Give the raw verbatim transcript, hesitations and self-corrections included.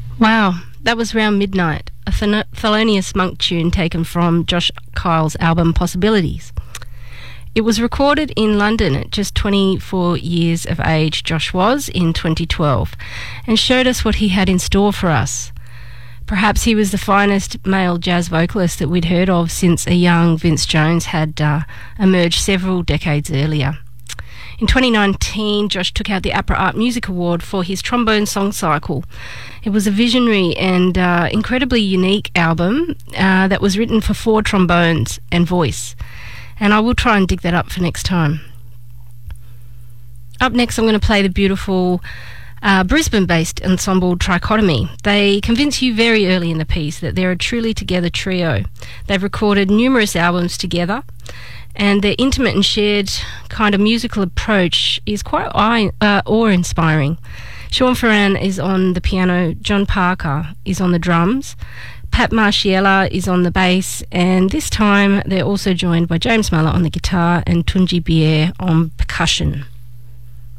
Wow, that was Round Midnight, a Thel- Thelonious Monk tune taken from Josh Kyle's album Possibilities. It was recorded in London at just twenty-four years of age, Josh was, in twenty twelve, and showed us what he had in store for us. Perhaps he was the finest male jazz vocalist that we'd heard of since a young Vince Jones had uh, emerged several decades earlier. In twenty nineteen, Josh took out the APRA Art Music Award for his Trombone Song Cycle. It was a visionary and uh, incredibly unique album uh, that was written for four trombones and voice. And I will try and dig that up for next time. Up next, I'm going to play the beautiful uh, Brisbane-based ensemble Trichotomy. They convince you very early in the piece that they're a truly together trio. They've recorded numerous albums together, and their intimate and shared kind of musical approach is quite eye, uh, awe-inspiring. Sean Ferran is on the piano, John Parker is on the drums, Pat Marciella is on the bass, and this time they're also joined by James Muller on the guitar and Tunji Bier on percussion.